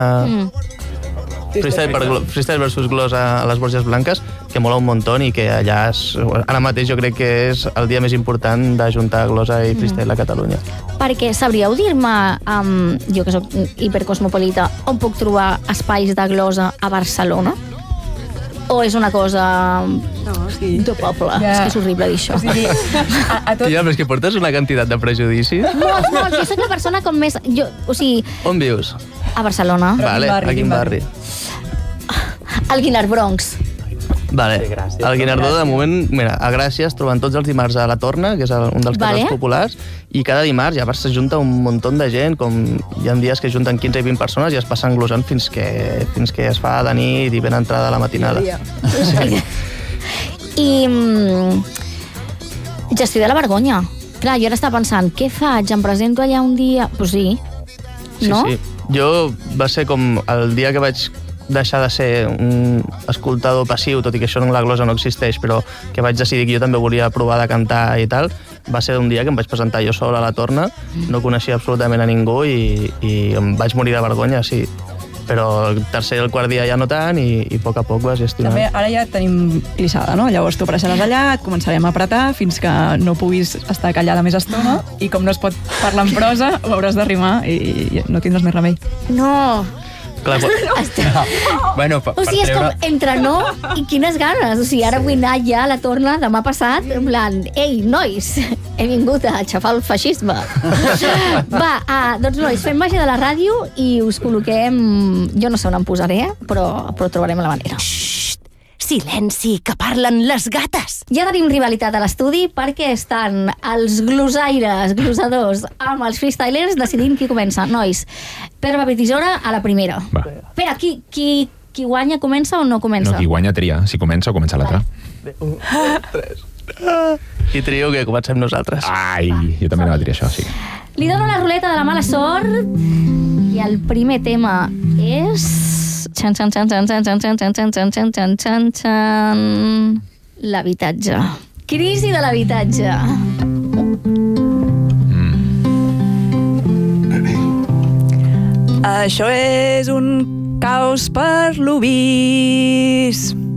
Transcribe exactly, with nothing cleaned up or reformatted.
Uh, mm. freestyle, per, freestyle versus glosa a les Borges Blanques, que mola un muntó i que allà és, ara mateix jo crec que és el dia més important d'ajuntar glosa i freestyle mm. a Catalunya. Perquè sabríeu dir-me, um, jo que soc hipercosmopolita, on puc trobar espais de glosa a Barcelona? O és una cosa no, sí. de poble? Ja. És que és horrible dir això. Sí, sí. A, a tot... Ja, però és que portes una quantitat de prejudicis. Molts, molts. Jo soc la persona com més... Jo, o sigui... On vius? A Barcelona. Vale, a quin barri? Al Guinar Bronx. Vale, sí, el Guinardó de moment, mira, a Gràcia es troben tots els dimarts a la Torna, que és un dels carrers vale. populars, i cada dimarts ja s'ajunta un munt de gent, com hi ha dies que junten quinze i vint persones i es passen glosant fins que, fins que es fa de nit i ben entrada a la matinada. Sí. I mm, gestió de la vergonya. Clar, jo ara estava pensant, què faig? Em presento allà un dia? Pues sí, no? Sí, sí. Jo va ser com el dia que vaig deixar de ser un escoltador passiu, tot i que això en la glosa no existeix, però que vaig decidir que jo també volia provar de cantar i tal, va ser un dia que em vaig presentar jo sol a la Torna, no coneixia absolutament a ningú i, i em vaig morir de vergonya, sí. Però el tercer i el quart dia ja no tant i, i a poc a poc vas gestionant. També ara ja tenim clissada, no? Llavors tu apareixeràs allà, et començarem a apretar fins que no puguis estar callada més estona i com no es pot parlar en prosa, ho hauràs de rimar i, i no tindràs més remei. No! Clar, no. Bueno, per, o sigui, és treure... com entre no i quines ganes. O sigui, ara vull anar ja a la Torna demà passat, en plan, ei, nois, he vingut a aixafar el feixisme. Va, uh, doncs nois, fem màgia de la ràdio i us col·loquem... Jo no sé on em posaré, però, però trobarem la manera. Silenci, que parlen les gates. Ja tenim rivalitat a l'estudi perquè estan els glosaires, glosadors, amb els freestylers decidint qui comença. Nois, Pere Paper Tisora a la primera. Va. Pere, qui, qui, qui guanya comença o no comença? No, qui guanya tria. Si comença o comença l'altre. Un, tres. I trio que comencem nosaltres. Ai, jo també anava a triar això, sí. Li dono la ruleta de la mala sort i el primer tema és... Xan, xan, xan, xan, xan, xan, xan, xan, xan, xan, xan, xan, xan, xan... L'habitatge. Crisi de l'habitatge. Mm. Això és un caos per l'obís.